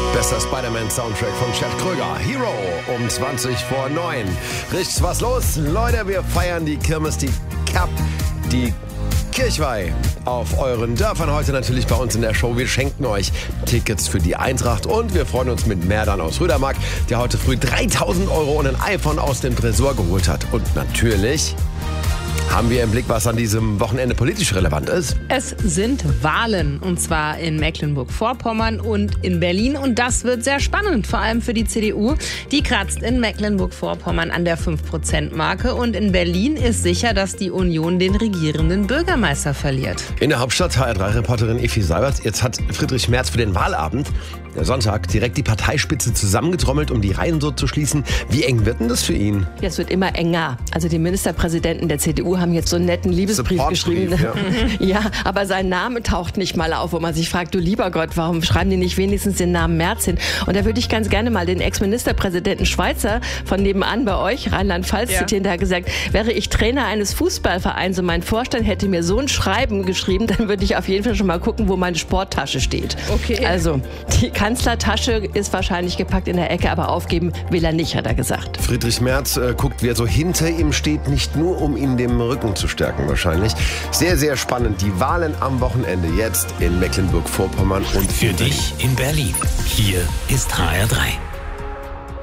Bester Spider-Man-Soundtrack von Chad Kröger. Hero um 20 vor 9. Richtig was los? Leute, wir feiern die Kirmes, die Cup, die Kirchweih auf euren Dörfern. Heute natürlich bei uns in der Show. Wir schenken euch Tickets für die Eintracht und wir freuen uns mit Merdan aus Rödermark, der heute früh 3.000 € und ein iPhone aus dem Tresor geholt hat. Und natürlich haben wir im Blick, was an diesem Wochenende politisch relevant ist. Es sind Wahlen, und zwar in Mecklenburg-Vorpommern und in Berlin. Und das wird sehr spannend, vor allem für die CDU. Die kratzt in Mecklenburg-Vorpommern an der 5%-Marke. Und in Berlin ist sicher, dass die Union den regierenden Bürgermeister verliert. In der Hauptstadt HR3-Reporterin Effi Seibert. Jetzt hat Friedrich Merz für den Wahlabend, der Sonntag, direkt die Parteispitze zusammengetrommelt, um die Reihen so zu schließen. Wie eng wird denn das für ihn? Ja, es wird immer enger. Also die Ministerpräsidenten der CDU haben jetzt so einen netten Liebesbrief geschrieben. Ja, aber sein Name taucht nicht mal auf, wo man sich fragt, du lieber Gott, warum schreiben die nicht wenigstens den Namen Merz hin? Und da würde ich ganz gerne mal den Ex-Ministerpräsidenten Schweizer von nebenan bei euch, Rheinland-Pfalz, zitieren. Der hat gesagt, wäre ich Trainer eines Fußballvereins und mein Vorstand hätte mir so ein Schreiben geschrieben, dann würde ich auf jeden Fall schon mal gucken, wo meine Sporttasche steht. Okay. Also, die Kanzlertasche ist wahrscheinlich gepackt in der Ecke, aber aufgeben will er nicht, hat er gesagt. Friedrich Merz guckt, wer so hinter ihm steht, nicht nur um ihn dem Rücken zu stärken wahrscheinlich. Sehr, sehr spannend. Die Wahlen am Wochenende jetzt in Mecklenburg-Vorpommern und für dich in Berlin. Hier ist HR3.